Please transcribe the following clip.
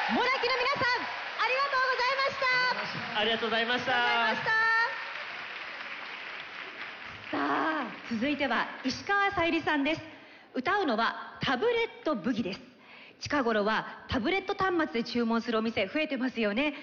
モラキの皆さん、ありがとうございました。 ありがとうございました。 さあ、続いては石川さゆりさんです。歌うのはタブレットブギです。近頃はタブレット端末で注文するお店増えてますよね。